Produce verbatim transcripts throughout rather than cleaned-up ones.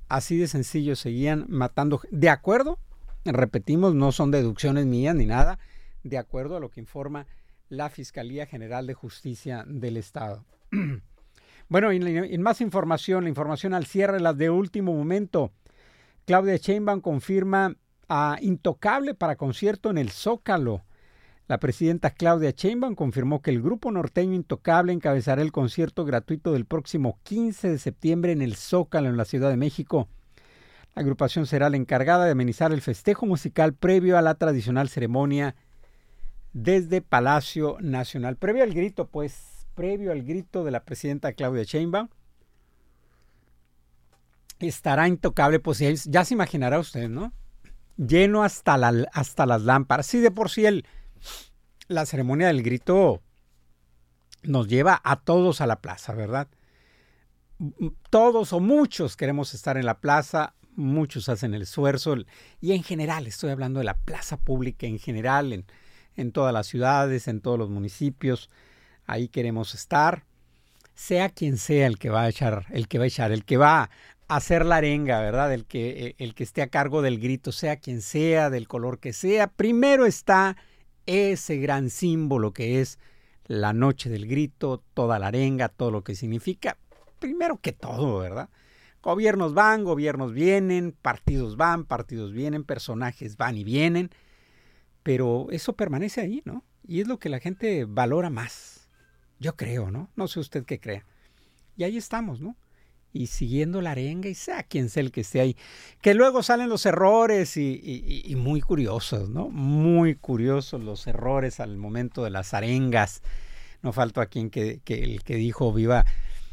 Así de sencillo, seguían matando. De acuerdo, repetimos, no son deducciones mías ni nada, de acuerdo a lo que informa la Fiscalía General de Justicia del Estado. Bueno, en, en más información, la información al cierre, las de último momento. Claudia Sheinbaum confirma a Intocable para concierto en el Zócalo. La presidenta Claudia Sheinbaum confirmó que el grupo norteño Intocable encabezará el concierto gratuito del próximo quince de septiembre en el Zócalo, en la Ciudad de México. La agrupación será la encargada de amenizar el festejo musical previo a la tradicional ceremonia desde Palacio Nacional. Previo al grito, pues, previo al grito de la presidenta Claudia Sheinbaum, estará Intocable, pues ya se imaginará usted, ¿no? Lleno hasta, la, hasta las lámparas. Sí, de por sí el... La ceremonia del grito nos lleva a todos a la plaza, ¿verdad? Todos o muchos queremos estar en la plaza, muchos hacen el esfuerzo y en general, estoy hablando de la plaza pública en general, en, en todas las ciudades, en todos los municipios, ahí queremos estar, sea quien sea el que va a echar, el que va a echar, el que va a hacer la arenga, ¿verdad? El que, el que esté a cargo del grito, sea quien sea, del color que sea, primero está ese gran símbolo que es la noche del grito, toda la arenga, todo lo que significa, primero que todo, ¿verdad? Gobiernos van, gobiernos vienen, partidos van, partidos vienen, personajes van y vienen, pero eso permanece ahí, ¿no? Y es lo que la gente valora más, yo creo, ¿no? No sé usted qué crea. Y ahí estamos, ¿no? Y siguiendo la arenga y sea quien sea el que esté ahí. Que luego salen los errores y, y, y muy curiosos, ¿no? Muy curiosos los errores al momento de las arengas. No faltó a quien que, que el que dijo viva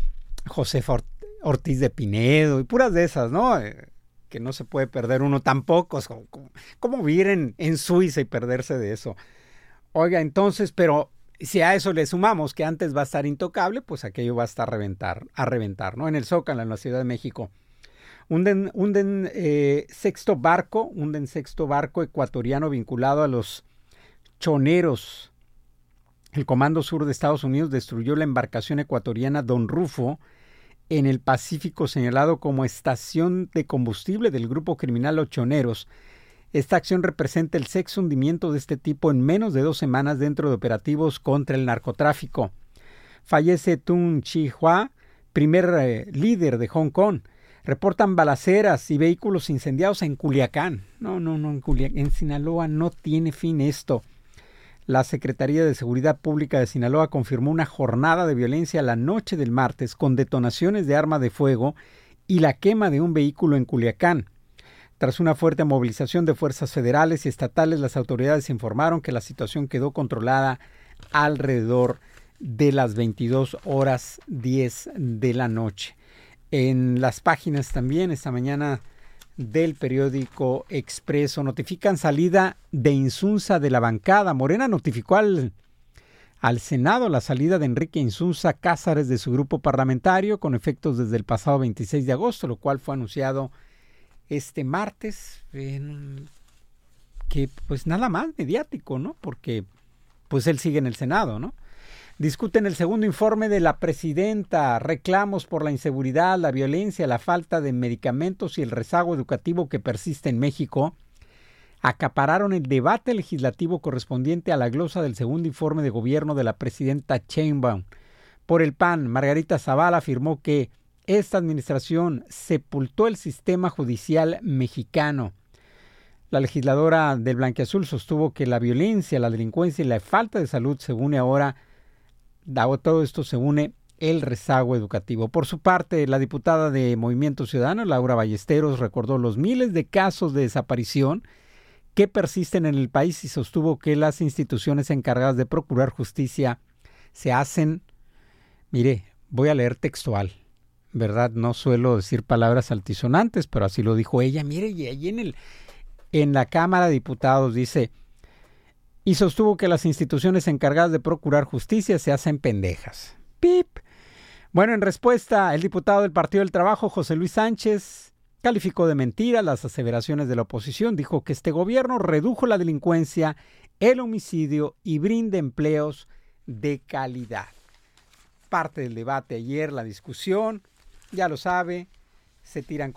Josefa Ortiz de Pinedo y puras de esas, ¿no? Eh, que no se puede perder uno tampoco. ¿Cómo, cómo, cómo vivir en, en Suiza y perderse de eso? Oiga, entonces, pero... si a eso le sumamos que antes va a estar Intocable, pues aquello va a estar a reventar, a reventar, ¿no? En el Zócalo, en la Ciudad de México. Hunden, hunden eh, sexto barco, hunden sexto barco ecuatoriano vinculado a los choneros. El Comando Sur de Estados Unidos destruyó la embarcación ecuatoriana Don Rufo en el Pacífico, señalado como estación de combustible del grupo criminal Los Choneros. Esta acción representa el sexto hundimiento de este tipo en menos de dos semanas dentro de operativos contra el narcotráfico. Fallece Tung Chee-hwa, primer eh, líder de Hong Kong. Reportan balaceras y vehículos incendiados en Culiacán. No, no, no, en Culiacán. En Sinaloa no tiene fin esto. La Secretaría de Seguridad Pública de Sinaloa confirmó una jornada de violencia la noche del martes con detonaciones de arma de fuego y la quema de un vehículo en Culiacán. Tras una fuerte movilización de fuerzas federales y estatales, las autoridades informaron que la situación quedó controlada alrededor de las veintidós horas diez de la noche. En las páginas también esta mañana del periódico Expreso notifican salida de Insunza de la bancada. Morena notificó al, al Senado la salida de Enrique Insunza Cázares de su grupo parlamentario con efectos desde el pasado veintiséis de agosto, lo cual fue anunciado este martes, en, que pues nada más mediático, ¿no? Porque pues él sigue en el Senado, ¿no? Discuten el segundo informe de la presidenta, reclamos por la inseguridad, la violencia, la falta de medicamentos y el rezago educativo que persiste en México. Acapararon el debate legislativo correspondiente a la glosa del segundo informe de gobierno de la presidenta Sheinbaum. Por el P A N, Margarita Zavala afirmó que esta administración sepultó el sistema judicial mexicano. La legisladora del Blanquiazul sostuvo que la violencia, la delincuencia y la falta de salud se une ahora, a todo esto se une el rezago educativo. Por su parte, la diputada de Movimiento Ciudadano, Laura Ballesteros, recordó los miles de casos de desaparición que persisten en el país y sostuvo que las instituciones encargadas de procurar justicia se hacen, mire, voy a leer textual, ¿verdad? No suelo decir palabras altisonantes, pero así lo dijo ella. Mire, y allí en, el, en la Cámara de Diputados dice, y sostuvo que las instituciones encargadas de procurar justicia se hacen pendejas. ¡Pip! Bueno, en respuesta, el diputado del Partido del Trabajo, José Luis Sánchez, calificó de mentira las aseveraciones de la oposición. Dijo que este gobierno redujo la delincuencia, el homicidio y brinda empleos de calidad. Parte del debate ayer, la discusión, ya lo sabe, se tiran